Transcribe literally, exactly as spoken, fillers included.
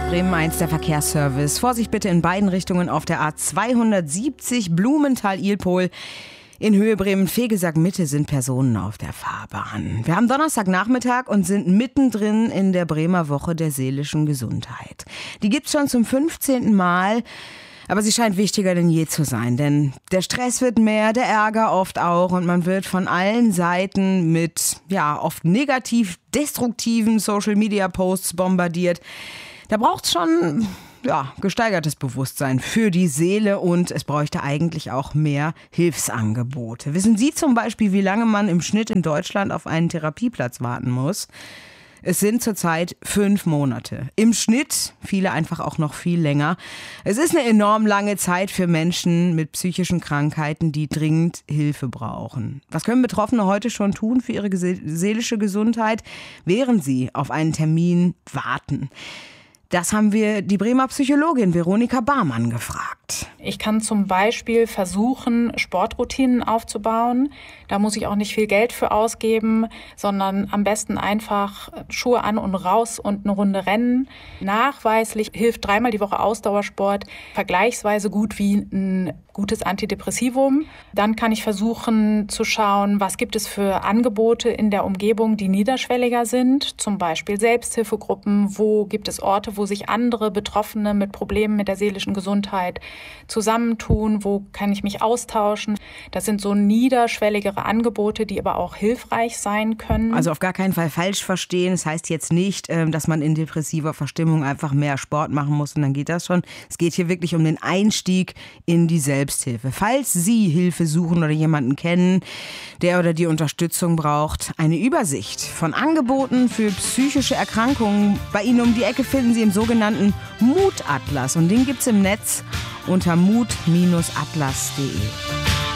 Bremen eins, der Verkehrsservice. Vorsicht bitte in beiden Richtungen auf der A zweihundertsiebzig Blumenthal-Ilpol. In Höhe Bremen-Vegesack-Mitte sind Personen auf der Fahrbahn. Wir haben Donnerstagnachmittag und sind mittendrin in der Bremer Woche der seelischen Gesundheit. Die gibt's schon zum fünfzehnten Mal. Aber sie scheint wichtiger denn je zu sein, denn der Stress wird mehr, der Ärger oft auch und man wird von allen Seiten mit, ja, oft negativ destruktiven Social-Media-Posts bombardiert. Da braucht's schon, ja, gesteigertes Bewusstsein für die Seele und es bräuchte eigentlich auch mehr Hilfsangebote. Wissen Sie zum Beispiel, wie lange man im Schnitt in Deutschland auf einen Therapieplatz warten muss? Es sind zurzeit fünf Monate. Im Schnitt, viele einfach auch noch viel länger. Es ist eine enorm lange Zeit für Menschen mit psychischen Krankheiten, die dringend Hilfe brauchen. Was können Betroffene heute schon tun für ihre seelische Gesundheit, während sie auf einen Termin warten? Das haben wir die Bremer Psychologin Veronika Barmann gefragt. Ich kann zum Beispiel versuchen, Sportroutinen aufzubauen. Da muss ich auch nicht viel Geld für ausgeben, sondern am besten einfach Schuhe an und raus und eine Runde rennen. Nachweislich hilft dreimal die Woche Ausdauersport vergleichsweise gut wie ein gutes Antidepressivum. Dann kann ich versuchen zu schauen, was gibt es für Angebote in der Umgebung, die niederschwelliger sind. Zum Beispiel Selbsthilfegruppen. Wo gibt es Orte, wo sich andere Betroffene mit Problemen mit der seelischen Gesundheit zusammentun? Wo kann ich mich austauschen? Das sind so niederschwelligere Angebote, die aber auch hilfreich sein können. Also auf gar keinen Fall falsch verstehen. Das heißt jetzt nicht, dass man in depressiver Verstimmung einfach mehr Sport machen muss und dann geht das schon. Es geht hier wirklich um den Einstieg in die Selbsthilfe. Falls Sie Hilfe suchen oder jemanden kennen, der oder die Unterstützung braucht, eine Übersicht von Angeboten für psychische Erkrankungen bei Ihnen um die Ecke finden Sie im sogenannten Mutatlas. Und den gibt's im Netz unter mut Bindestrich atlas punkt de.